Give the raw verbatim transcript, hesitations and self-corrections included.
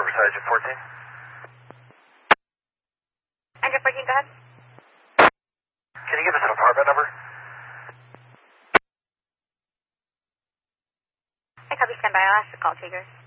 Riverside, Engine fourteen. Engine fourteen, go ahead. Can you give us an apartment number? I copy, stand by. I'll ask the call takers.